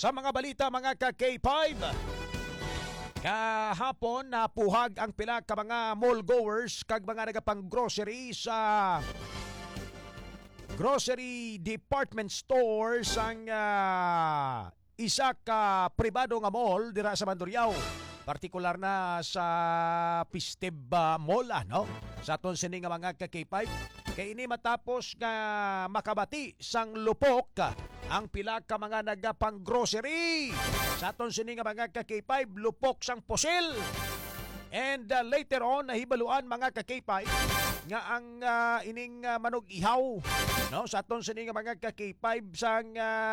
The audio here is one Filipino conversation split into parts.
Sa mga balita mga ka-K5, kahapon napuhag ang pila ka mga mall goers kag mga nagapang grocery sa grocery department store sang isa ka pribado nga mall dira sa Mandurriao. Partikular na sa Pisteb Mall, no? Sa aton sini nga mga ka-K5, kay ini matapos nga makabati sang lupok ang pila ka mga nagapang grocery. Sa aton sini nga mga ka-K5, lupok sang pusil. And later on, nahibaluan mga ka-K5 nga ang ining manog ihaw, no? Sa aton sini nga mga ka-K5 sang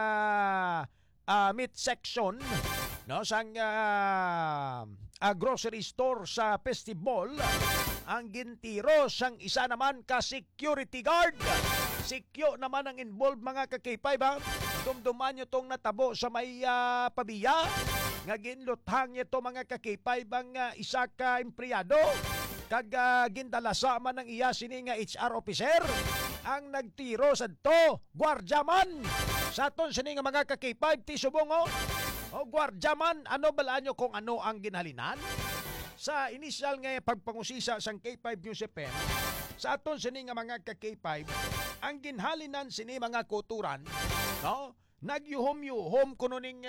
meat section, no, sang grocery store sa festival, ang gintiro sang isa naman ka security guard. Sikyo naman ang involved mga ka-K5, ha? Dumduman nyo tong natabo sa may pabiya nga ginluthang nyo to mga ka-K5 ang isa ka empleyado kag gindalasa man ng iya sini nga HR officer. Ang nagtiro sa to gwardyaman. Sa aton sini nga mga ka-K5 ti subong, o gwardyaman, ano balaan nyo kung ano ang ginhalinan? Sa initial nga pagpangusisa sang K5 News FM, sa aton sini nga mga ka-K5, ang ginhalinan sini mga kuturan, no? Nagyuhom-yuhom kuno ning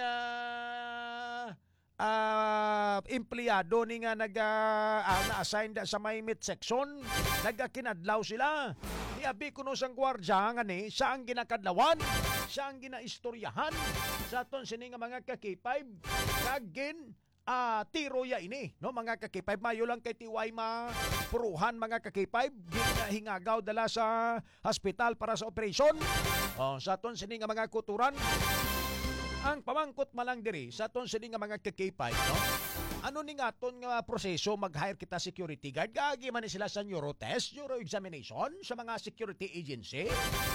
empleyado ni nga na-assign sa may meat section, nagakinadlaw sila. Iabi kuno sang gwardya nga ni, siya ang ginakadlawan, siya ang ginaistoryahan sa aton sini nga mga ka-K5 kagin tiro ya ini, no mga ka-K5. Mayo lang kay tiway mapuruhan mga ka-K5, hingagaw dala sa hospital para sa operasyon. Sa aton sini nga mga kuturan, ang pamangkot malang diri sa aton sini nga mga ka-K5, no? Ano ni nga aton nga proseso mag-hire kita security guard? Gagi man ni sila sa neurotest, neuro examination sa mga security agency.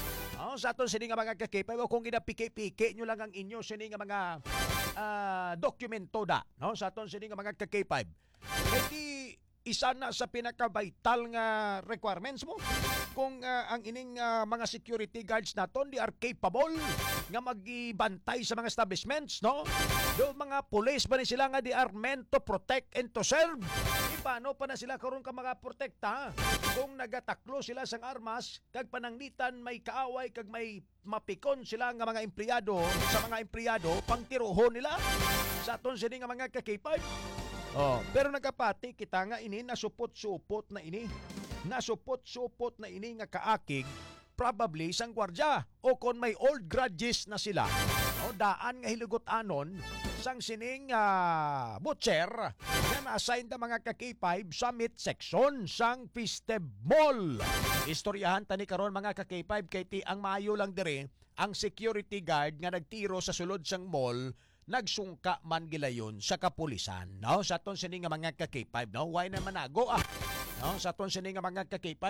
Sa aton sini nga mga ka-K5, kung ginapike-pike nyo lang ang inyo sini nga mga dokumento da, no? Sa aton sini nga mga ka-K5, kaya isa na sa pinaka-vital nga requirements mo kung ang ining mga security guards naton di are capable nga magibantay sa mga establishments, no? Do mga police ba ni sila nga di are meant to protect and to serve? Paano pa na sila karon ka mga protekta kung nagataklo sila sang armas kag pananglitan may kaaway kag may mapikon sila nga mga empleyado sa mga empleyado pangtiruhon nila sa aton sini nga mga ka-K5. Pero nagapati kita nga ini nasupot-supot na ini. Nasupot-supot na ini nga kaakig probably sang gwardya o kon may old grudges na sila. Daan nga hilugot anon sang sining butcher na na-assign na mga ka-K5 sa meat section sang Pisteb Mall. Istoryahan tani karon mga ka-K5 kay ti ang maayo lang dire ang security guard nga nagtiro sa sulod sang mall nagsungka man gilayon sa kapulisan, no? Sa aton sini nga mga ka-K5, no? Why na manago no? Sa aton sini nga mga ka-K5,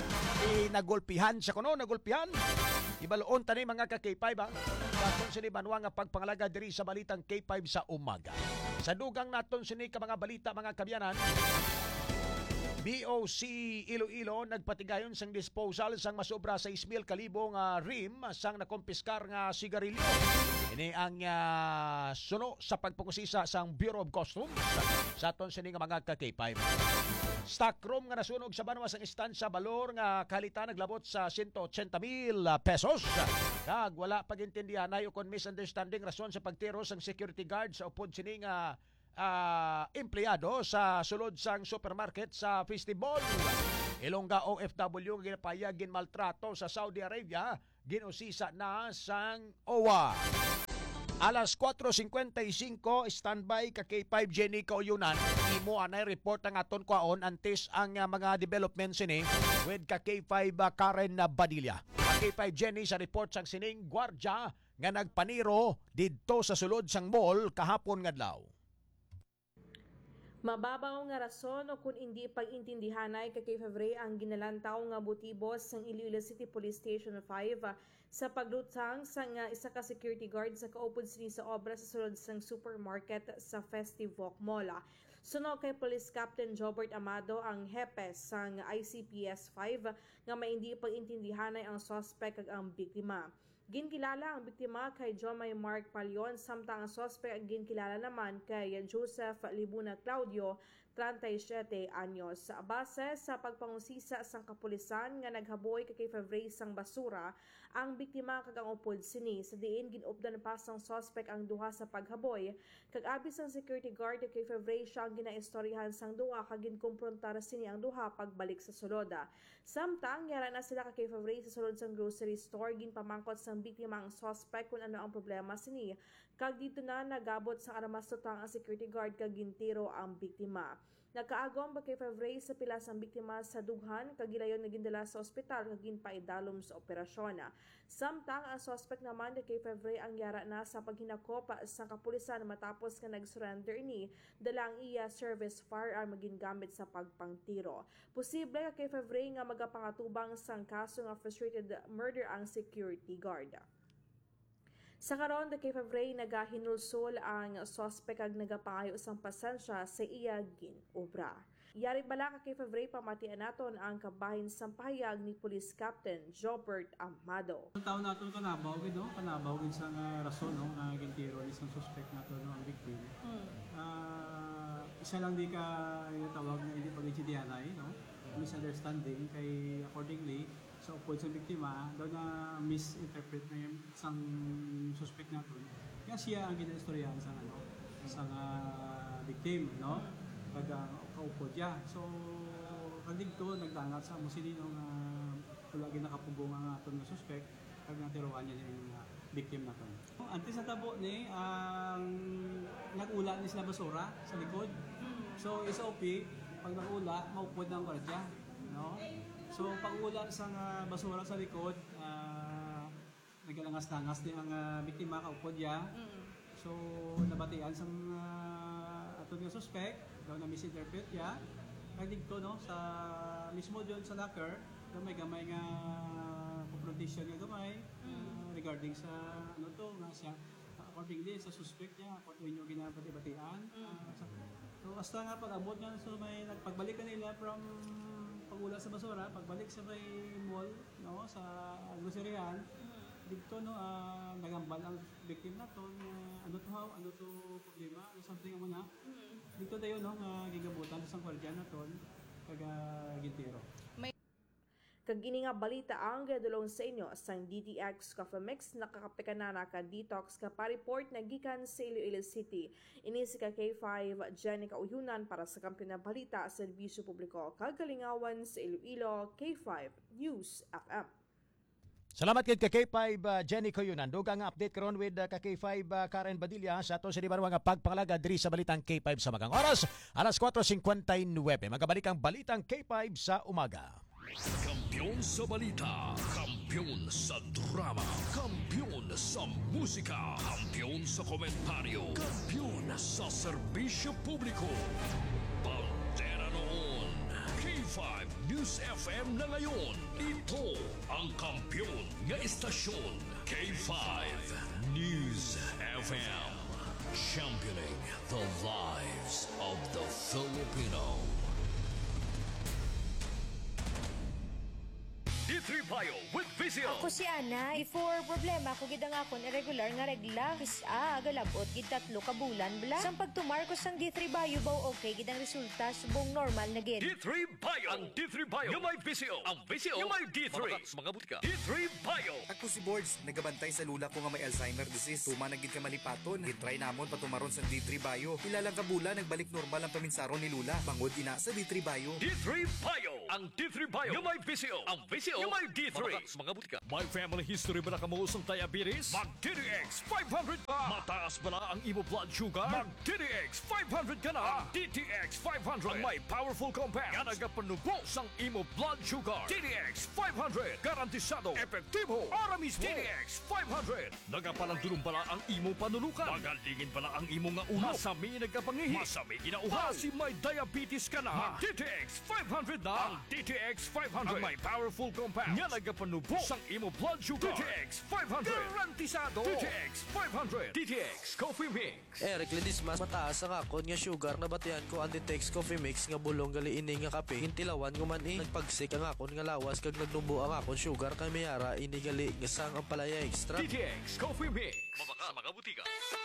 nagulpihan sa kuno, nagulpihan. Ibaloon tani mga ka-K5, sa aton sini banwa nga pagpangalaga diri sa balitang K5 sa umaga. Sa dugang naton sini ka mga balita mga kabyanan, BOC Iloilo nagpatigayon sang disposal sang masobra 6,000 kalibong rim sang nakompiskar nga sigarilyo. Ini ang suno sa pagpangusisa sang Bureau of Customs sa aton sini nga mga ka-K5. Stock room nga nasunog sa banwa sang istansya balor nga kalitan naglabot sa 180,000 pesos. Kag wala pagintindihan ay kon misunderstanding rason sa pagtiro sang security guard sa upod sini nga empleyado sa sulod sang supermarket sa festival. Ilongga OFW ginapayag ginmaltrato sa Saudi Arabia, ginusisa na sang OWA. Alas 4:55 standby ka K5 Jenny Kauyunan. Imo anay report ang aton kwaon antes ang mga developments sini with ka K5 Karen Badilla. K5 Jenny sa report sang sining gwardya nga nagpaniro didto sa sulod sang mall kahapon ngadlaw. Mababaw nga rason o kung hindi pag-intindihanay kay Fevre ang ginalantaw nga butibos sang Iloilo City Police Station 5 sa paglutang sang isa ka security guard sa kaupod sini sa obra sa sulod sang supermarket sa Festivok Mall. Sunog kay Police Captain Jobert Amado ang hepe sang ICPS 5 nga may hindi pag-intindihanay ang suspect kag ang biktima. Ginkilala ang biktima kay Jomay Mark Palion, samtang ang sospek ang ginkilala naman kay Joseph Libuna Claudio, 37 anyos. Base sa pagpangusisa sang kapulisan nga naghaboy kay Favre sang basura, ang biktima kag ang upod sini sa diin ginupdan pa sang sospek ang duha sa paghaboy. Kag abis ang security guard kay Favre siya ang ginaistoryahan sang duha kag ginkumprontar sini ang duha pagbalik sa soloda. Samtang yara na sila kay Favre sa sulod sang grocery store, ginpamangkot sang biktima ang sospek kung ano ang problema sini. Kag dito na nagabot sa aramas tutang ang security guard kag gintiro ang biktima. Nakaagom ba kay Favre sa pilas ang biktima sa dughan kag gilayon na gindala sa ospital kag ginpaidalom sa operasyon. Samtang ang suspect naman kay Favre ang yara na sa paghinakop sa kapulisan matapos nga nag-surrender ni dalang iya service firearm gingamit sa pagpangtiro. Posible kay Favre nga magapangatubang sang kaso nga frustrated murder ang security guard. Sa karon kay Favre nagahinulsol ang sospek kag nagapangayo sang pasensya sa iya ginobra. Yari bala kay Favre pamatian naton ang kabahin sang pahayag ni Police Captain Jobert Amado. Ang taon naton kanabaw gid no, kanabaw gid sa rason no nga gintiro ni sang suspect naton no ang victim. Isa lang di ka tawag na hindi pag-intindihanay no, misunderstanding kay accordingly sa upod sa biktima daw na misinterpret na yung isang suspect natin. Kaya siya ang ginaistoryahan sa ano, sa victim, no? Kag kaupod niya. So kag dito nagdangat sa musilino nga tulagi nakapugong ang aton nga suspect kag natiruan niya yung victim naton. Antes sa tabo ni ang nag-ula ni sila basura sa likod. So SOP pag nag-ula maupod na ang gwardiya, no? So pag-ula sa basura sa likod, nagalangas-langas din ang biktima kaupod niya. So nabatian sa aton nga suspect, daw na misinterpret niya. Kag dito no sa mismo diyon sa locker, gamay nga confrontation niya gamay regarding sa ano to nga siya accordingly sa suspect niya, according nyo ginabati-batian. So hasta nga pag-abot nga so may nagpagbalikan nila from pag-ula sa basura, pagbalik sa may mall, no, sa groceryan, dito no nagambal ang victim naton ano to problema, something mo na. Dito dayon no nga gigabutan sa kwardiya naton kag gintiro. Kag ini nga balita ang gadulong sa inyo sang DTX Coffee Mix nakakapikanana ka detox ka pa-report na gikan sa Iloilo City. Ini si K5 Jenny Kauyunan para sa kampiyon na balita sa serbisyo publiko kagalingawan sa Iloilo, K5 News FM. Salamat kay K5 Jenny Coyunan. Dugang nga update karon with K5 Karen Badilla sa ato sa Dibarwa nga pagpangalaga diri sa balitang K5 sa magang oras, alas 4:59. Magabalik ang balitang K5 sa umaga. Kampiyon sa balita, kampiyon sa drama, kampiyon sa musika, kampiyon sa komentaryo, kampiyon sa serbisyo publiko. Pantera noon, K5 News FM na ngayon. Ito ang kampiyon nga istasyon, K5 News FM. Championing the lives of the Filipino. D3 Bio with Vizio. Ako si Ana. Before problema ko gid ang akon irregular nga regla. Isa galabot gid 3 ka bulan bla. Sang pagtumarkos sang D3 Bio baw okay gid ang resulta subong normal na gid. D3 Bio. Ang D3 Bio. Yung may Vizio. Ang Vizio. Yung may D3. Mga butika. D3 Bio. Ako si Boards, nagabantay sa lula ko nga may Alzheimer disease. Tuma na gid ka malipaton. Gitry namon patumaron sa D3 Bio. Ilang ka bulan nagbalik normal ang paminsaron ni lula. Bangod ina sa D3 Bio. D3 Bio. Ang D3 Bio. Yung may Vizio. Ang Vizio. Yung may D3. Mga butika. May family history ba na kamuusong diabetes? Mag-DDX 500 ka. Mataas ba na ang imo blood sugar? Mag-DDX 500 ka na. DTX 500. Ang may powerful compound. Nga nagapanubos ang imo blood sugar. DDX 500. Garantisado. Epektibo. Para mismo. DDX 500. Nagapalandulong bala ang imo panulukan. Magalingin bala ang imo nga ulo. Masami nagkapangihi. Masami ginauhan. Si may diabetes ka na. Mag-DTX 500 na. Ang ang DTX 500. Ang may powerful compound nga nagapanubo sang imo blood sugar. DTX 500. Garantisado. DTX 500. DTX Coffee Mix. Eric Ledismas, mataas ang akon nga sugar na batian ko ang Ditex Coffee Mix nga bulong gali ini nga kape. Intilawan ko man nagpagsik ang akon nga lawas kag nagnubo ang akon sugar kay mayara ini gali nga sang ang palaya extra. DTX Coffee Mix. Mabaka sa mga butika.